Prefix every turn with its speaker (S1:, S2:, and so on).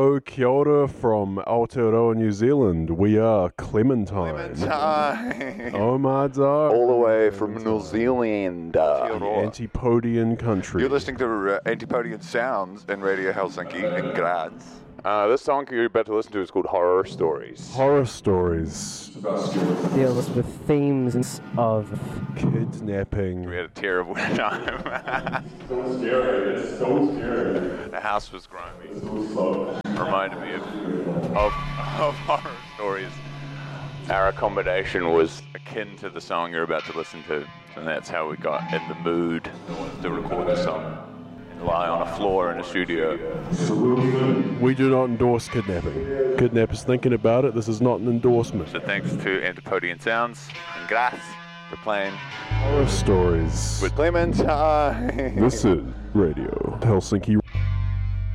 S1: Hello, kia ora from Aotearoa, New Zealand. We are Clementine. Oh my god.
S2: All the way from New Zealand.
S1: The Antipodian country.
S2: You're listening to Antipodian Sounds in Radio Helsinki in Graz.
S3: This song you're about to listen to is called Horror Stories.
S1: Horror stories.
S4: Deals with themes of
S1: Kidnapping.
S3: We had a terrible time.
S5: So scary. It's so scary.
S3: The house was grimy.
S5: It's so slow.
S3: Reminded me of Horror Stories. Our accommodation was akin to the song you're about to listen to, and that's how we got in the mood to record the song. Lie on a floor in a studio.
S1: We do not endorse kidnapping. Kidnappers thinking about it, this is not an endorsement.
S3: So thanks to Antipodian Sounds and Graz for playing
S1: Horror stories.
S3: with
S2: Clementine.
S1: This is Radio Helsinki.